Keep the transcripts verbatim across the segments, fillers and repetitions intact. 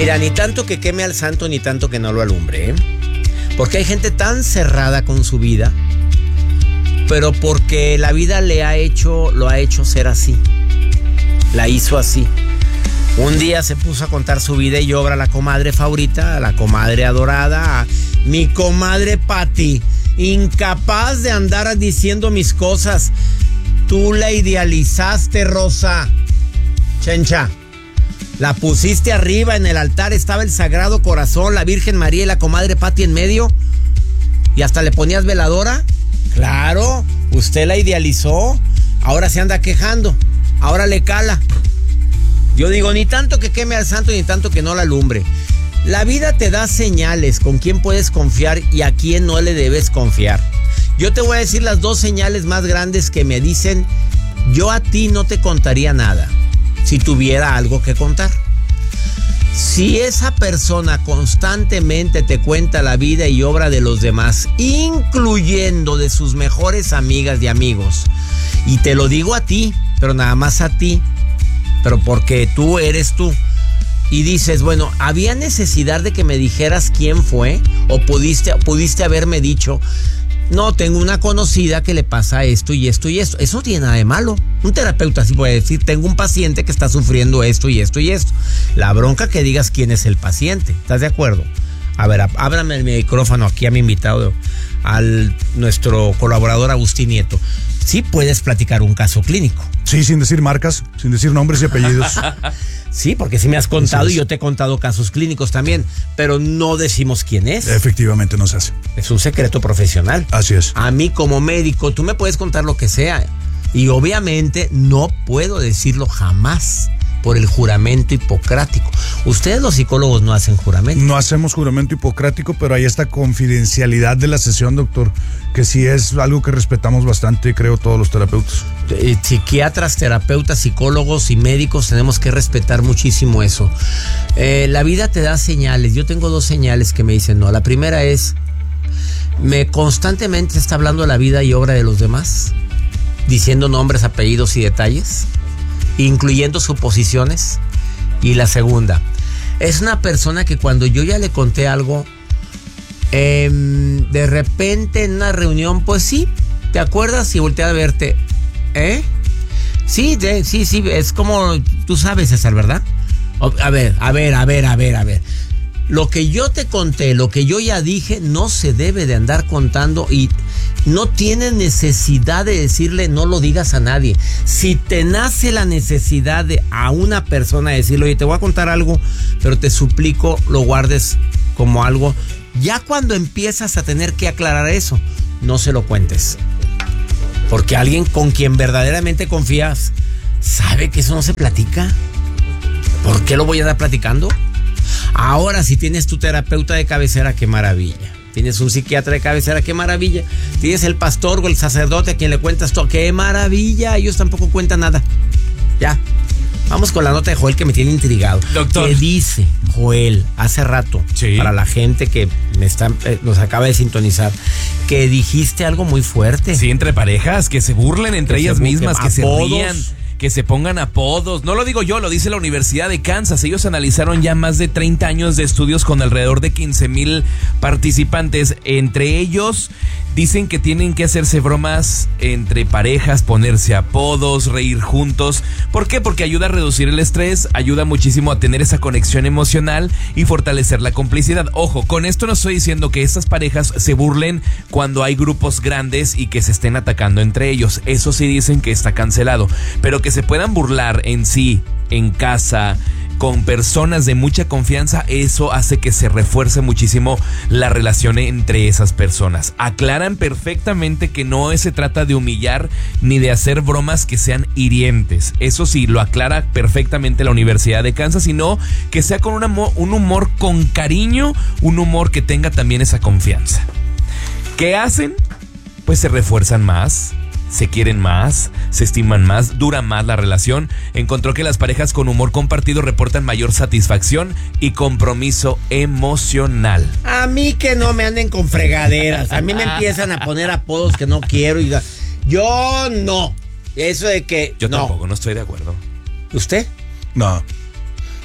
Mira, ni tanto que queme al santo, ni tanto que no lo alumbre, ¿eh? Porque hay gente tan cerrada con su vida, pero porque la vida le ha hecho, lo ha hecho ser así. La hizo así. Un día se puso a contar su vida y obra a la comadre favorita, a la comadre adorada, a mi comadre Pati, incapaz de andar diciendo mis cosas. Tú la idealizaste, Rosa. Chencha. La pusiste arriba en el altar, estaba el Sagrado Corazón, la Virgen María y la comadre Pati en medio. Y hasta le ponías veladora. Claro, usted la idealizó. Ahora se anda quejando. Ahora le cala. Yo digo, ni tanto que queme al santo, ni tanto que no la alumbre. La vida te da señales con quién puedes confiar y a quién no le debes confiar. Yo te voy a decir las dos señales más grandes que me dicen: yo a ti no te contaría nada si tuviera algo que contar. Si esa persona constantemente te cuenta la vida y obra de los demás, incluyendo de sus mejores amigas y amigos, y te lo digo a ti, pero nada más a ti, pero porque tú eres tú, y dices, bueno, ¿había necesidad de que me dijeras quién fue? ¿O pudiste, pudiste haberme dicho, no, tengo una conocida que le pasa esto y esto y esto? Eso no tiene nada de malo. Un terapeuta así puede decir, tengo un paciente que está sufriendo esto y esto y esto. La bronca que digas quién es el paciente. ¿Estás de acuerdo? A ver, ábrame el micrófono aquí a mi invitado, al nuestro colaborador Agustín Nieto. Sí puedes platicar un caso clínico. Sí, sin decir marcas, sin decir nombres y apellidos. Sí, porque sí me has contado y yo te he contado casos clínicos también, pero no decimos quién es. Efectivamente no se hace. Es un secreto profesional. Así es. A mí como médico, tú me puedes contar lo que sea y obviamente no puedo decirlo jamás por el juramento hipocrático. Ustedes los psicólogos no hacen juramento. No hacemos juramento hipocrático, pero hay esta confidencialidad de la sesión, doctor, que sí es algo que respetamos bastante, creo, todos los terapeutas. Eh, psiquiatras, terapeutas, psicólogos y médicos tenemos que respetar muchísimo eso. Eh, la vida te da señales. Yo tengo dos señales que me dicen no. La primera es, me constantemente está hablando la vida y obra de los demás, diciendo nombres, apellidos y detalles, incluyendo suposiciones. Y la segunda, es una persona que cuando yo ya le conté algo, eh, de repente en una reunión, pues sí, ¿te acuerdas? Y voltea a verte, ¿eh? Sí, de, sí, sí, es como, tú sabes, César, ¿verdad? A ver, a ver, a ver, a ver, a ver. Lo que yo te conté, lo que yo ya dije, no se debe de andar contando y no tienes necesidad de decirle, no lo digas a nadie. Si te nace la necesidad de a una persona decirle, oye, te voy a contar algo, pero te suplico lo guardes como algo. Ya cuando empiezas a tener que aclarar eso, no se lo cuentes. Porque alguien con quien verdaderamente confías sabe que eso no se platica. ¿Por qué lo voy a estar platicando? Ahora, si tienes tu terapeuta de cabecera, qué maravilla. Tienes un psiquiatra de cabecera, qué maravilla. Tienes el pastor o el sacerdote a quien le cuentas todo, qué maravilla. Ellos tampoco cuentan nada. Ya. Vamos con la nota de Joel que me tiene intrigado. Doctor. ¿Qué dice Joel hace rato? Sí. Para la gente que me está, eh, nos acaba de sintonizar, que dijiste algo muy fuerte. Sí, entre parejas, que se burlen entre Que ellas se mismas, busquen que se apodos. rían, que se pongan apodos. No lo digo yo, lo dice la Universidad de Kansas. Ellos analizaron ya más de treinta años de estudios con alrededor de quince mil participantes. Entre ellos dicen que tienen que hacerse bromas entre parejas, ponerse apodos, reír juntos. ¿Por qué? Porque ayuda a reducir el estrés, ayuda muchísimo a tener esa conexión emocional y fortalecer la complicidad. Ojo, con esto no estoy diciendo que estas parejas se burlen cuando hay grupos grandes y que se estén atacando entre ellos. Eso sí dicen que está cancelado. Pero que se puedan burlar en sí, en casa, con personas de mucha confianza, eso hace que se refuerce muchísimo la relación entre esas personas. Aclaran perfectamente que no se trata de humillar ni de hacer bromas que sean hirientes. Eso sí, lo aclara perfectamente la Universidad de Kansas, sino que sea con un humor, un humor con cariño, un humor que tenga también esa confianza. ¿Qué hacen? Pues se refuerzan más, se quieren más, se estiman más, dura más la relación. Encontró que las parejas con humor compartido reportan mayor satisfacción y compromiso emocional. A mí que no me anden con fregaderas. A mí me empiezan a poner apodos que no quiero. Y yo no. Eso de que Yo no. tampoco, no estoy de acuerdo. ¿Usted? No.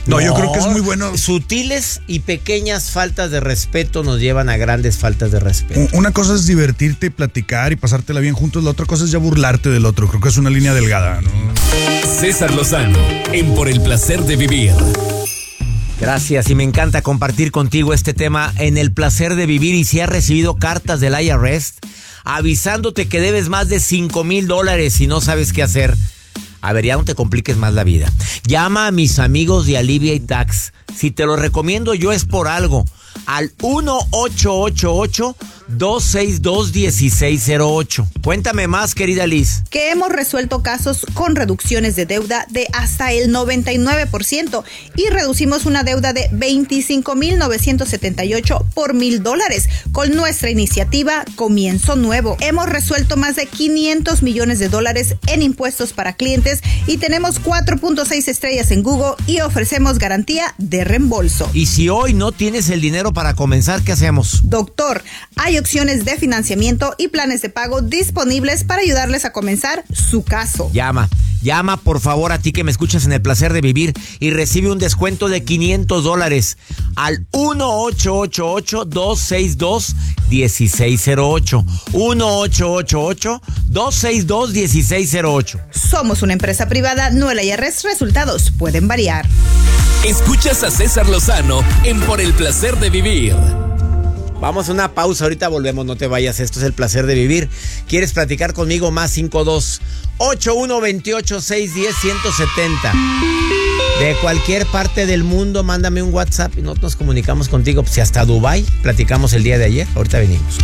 No, yo creo que es muy bueno. Sutiles y pequeñas faltas de respeto nos llevan a grandes faltas de respeto. Una cosa es divertirte, platicar y pasártela bien juntos, la otra cosa es ya burlarte del otro. Creo que es una línea delgada, ¿no? César Lozano, en Por el Placer de Vivir. Gracias, y me encanta compartir contigo este tema en el placer de vivir. Y si has recibido cartas del I R S avisándote que debes más de cinco mil dólares y no sabes qué hacer, a ver, ya no te compliques más la vida. Llama a mis amigos de Alivia y Tax. Si te lo recomiendo yo es por algo. Al uno ocho ocho ocho, dos seis dos, uno seis cero ocho. Cuéntame más, querida Liz. Que hemos resuelto casos con reducciones de deuda de hasta el noventa y nueve por ciento y reducimos una deuda de veinticinco mil novecientos setenta y ocho por mil dólares con nuestra iniciativa Comienzo Nuevo. Hemos resuelto más de quinientos millones de dólares en impuestos para clientes y tenemos cuatro punto seis estrellas en Google y ofrecemos garantía de reembolso. Y si hoy no tienes el dinero para comenzar, ¿qué hacemos? Doctor, hay opciones de financiamiento y planes de pago disponibles para ayudarles a comenzar su caso. Llama, llama por favor a ti que me escuchas en el placer de vivir y recibe un descuento de quinientos dólares al uno ocho ocho ocho, dos seis dos, uno seis cero ocho. uno ocho ocho ocho, dos seis dos, uno seis cero ocho. Somos una empresa privada, no el I R S. Resultados pueden variar. Escuchas a César Lozano en Por el Placer de Vivir. Vamos a una pausa, ahorita volvemos, no te vayas, esto es el placer de vivir. ¿Quieres platicar conmigo? Más cinco dos, ocho uno dos ocho, seis uno cero, uno siete cero. De cualquier parte del mundo, mándame un WhatsApp y nosotros nos comunicamos contigo. Si hasta Dubái platicamos el día de ayer, ahorita venimos.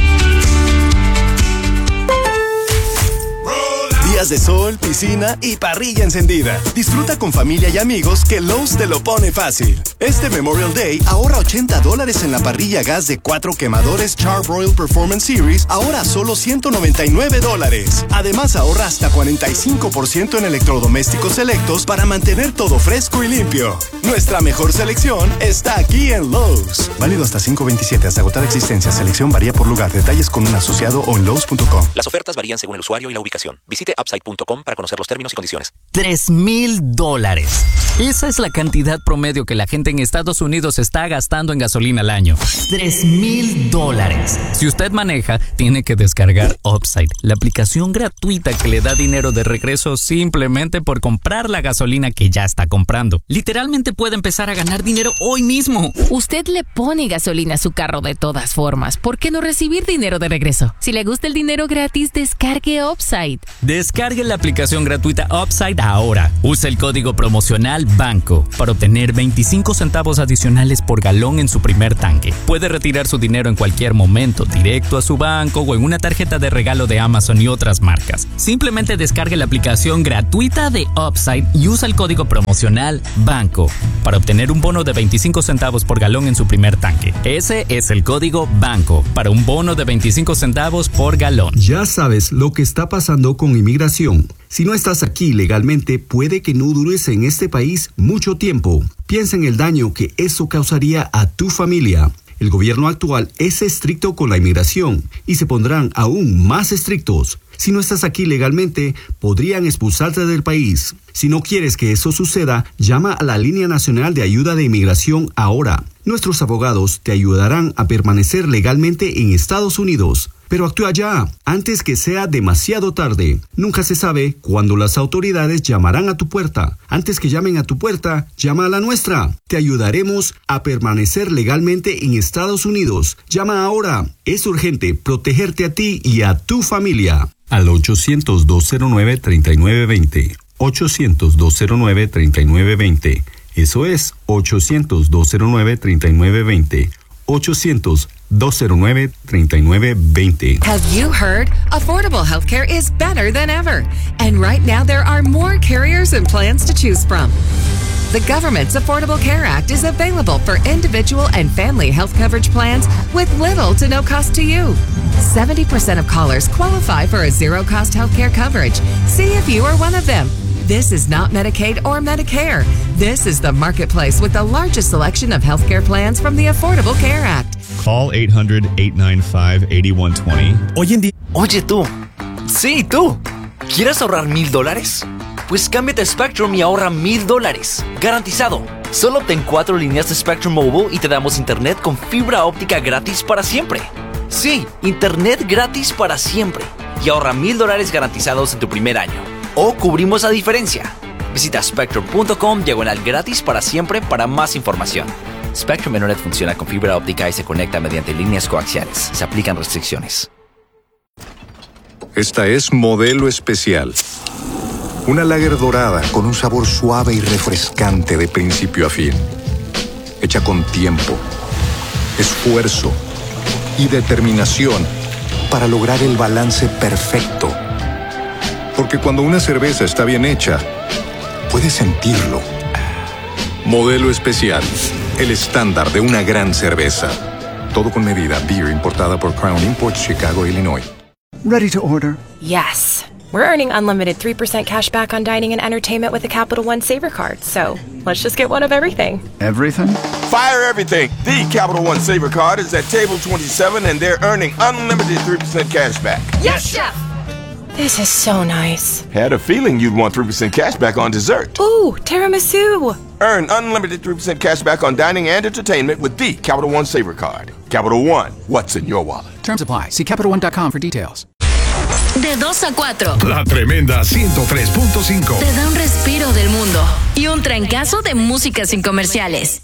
Días de sol, piscina y parrilla encendida. Disfruta con familia y amigos que Lowe's te lo pone fácil. Este Memorial Day ahorra ochenta dólares en la parrilla gas de cuatro quemadores Char-Broil Performance Series, ahora a solo ciento noventa y nueve dólares. Además ahorra hasta cuarenta y cinco por ciento en electrodomésticos selectos para mantener todo fresco y limpio. Nuestra mejor selección está aquí en Lowe's. Válido hasta cinco veintisiete, hasta agotar existencia. Selección varía por lugar. Detalles con un asociado o en lowes punto com. Las ofertas varían según el usuario y la ubicación. Visite upside punto com para conocer los términos y condiciones. Tres mil dólares. Esa es la cantidad promedio que la gente en Estados Unidos está gastando en gasolina al año. Tres mil dólares. Si usted maneja, tiene que descargar Upside, la aplicación gratuita que le da dinero de regreso simplemente por comprar la gasolina que ya está comprando. Literalmente puede empezar a ganar dinero hoy mismo. Usted le pone gasolina a su carro de todas formas. ¿Por qué no recibir dinero de regreso? Si le gusta el dinero gratis, descargue Upside. Descargue la aplicación gratuita Upside ahora. Usa el código promocional BANCO para obtener veinticinco centavos adicionales por galón en su primer tanque. Puede retirar su dinero en cualquier momento, directo a su banco o en una tarjeta de regalo de Amazon y otras marcas. Simplemente descargue la aplicación gratuita de Upside y usa el código promocional BANCO para obtener un bono de veinticinco centavos por galón en su primer tanque. Ese es el código BANCO para un bono de veinticinco centavos por galón. Ya sabes lo que está pasando con inmigración. Si no estás aquí legalmente, puede que no dures en este país mucho tiempo. Piensa en el daño que eso causaría a tu familia. El gobierno actual es estricto con la inmigración y se pondrán aún más estrictos. Si no estás aquí legalmente, podrían expulsarte del país. Si no quieres que eso suceda, llama a la Línea Nacional de Ayuda de Inmigración ahora. Nuestros abogados te ayudarán a permanecer legalmente en Estados Unidos. Pero actúa ya, antes que sea demasiado tarde. Nunca se sabe cuándo las autoridades llamarán a tu puerta. Antes que llamen a tu puerta, llama a la nuestra. Te ayudaremos a permanecer legalmente en Estados Unidos. Llama ahora. Es urgente protegerte a ti y a tu familia. Al ochocientos, dos cero nueve, tres nueve dos cero. ochocientos, dos cero nueve, tres nueve dos cero. Eso es ochocientos, dos cero nueve, tres nueve dos cero. ochocientos, dos cero nueve, tres nueve dos cero. Have you heard? Affordable healthcare is better than ever. And right now there are more carriers and plans to choose from. The government's Affordable Care Act is available for individual and family health coverage plans with little to no cost to you. seventy percent of callers qualify for a zero-cost healthcare coverage. See if you are one of them. This is not Medicaid or Medicare. This is the marketplace with the largest selection of healthcare plans from the Affordable Care Act. Call eight hundred, eight nine five, eight one two zero. Hoy en día... Oye tú. Sí, tú. ¿Quieres ahorrar mil dólares? Pues cámbiate a Spectrum y ahorra mil dólares. Garantizado. Solo ten cuatro líneas de Spectrum Mobile y te damos internet con fibra óptica gratis para siempre. Sí, internet gratis para siempre. Y ahorra mil dólares garantizados en tu primer año. O cubrimos la diferencia. Visita spectrum punto com diagonal gratis para siempre para más información. Spectrum Internet funciona con fibra óptica y se conecta mediante líneas coaxiales. Se aplican restricciones. Esta es Modelo Especial. Una lager dorada con un sabor suave y refrescante de principio a fin. Hecha con tiempo, esfuerzo y determinación para lograr el balance perfecto. Porque cuando una cerveza está bien hecha, puedes sentirlo. Modelo Especial, el estándar de una gran cerveza. Todo con medida. Beer importada por Crown Imports, Chicago, Illinois. Ready to order? Yes. We're earning unlimited three percent cash back on dining and entertainment with the Capital One Saver Card. So let's just get one of everything. Everything? Fire everything. The Capital One Saver Card is at table twenty-seven and they're earning unlimited three percent cash back. Yes, Chef! This is so nice. Had a feeling you'd want three percent cash back on dessert. Ooh, tiramisu. Earn unlimited three percent cash back on dining and entertainment with the Capital One Saver Card. Capital One, what's in your wallet? Terms apply. See Capital One dot com for details. De dos a cuatro. La tremenda ciento tres punto cinco. Te da un respiro del mundo y un trancazo de música sin comerciales.